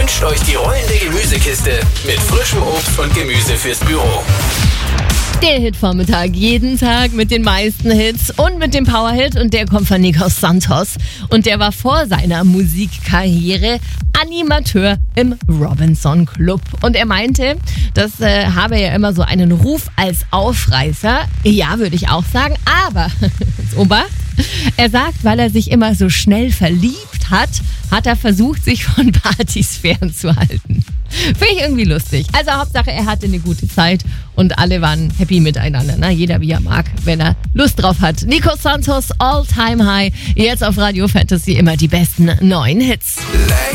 wünscht euch die rollende Gemüsekiste mit frischem Obst und Gemüse fürs Büro. Der Hitvormittag, jeden Tag mit den meisten Hits und mit dem Powerhit, und der kommt von Nikos Santos, und der war vor seiner Musikkarriere Animateur im Robinson Club, und er meinte, das habe ja immer so einen Ruf als Aufreißer. Ja, würde ich auch sagen, aber Obacht, er sagt, weil er sich immer so schnell verliebt hat, hat er versucht, sich von Partys fernzuhalten. Finde ich irgendwie lustig. Also Hauptsache, er hatte eine gute Zeit und alle waren happy miteinander. Ne? Jeder wie er mag, wenn er Lust drauf hat. Nikos Santos, All Time High. Jetzt auf Radio Fantasy immer die besten neuen Hits.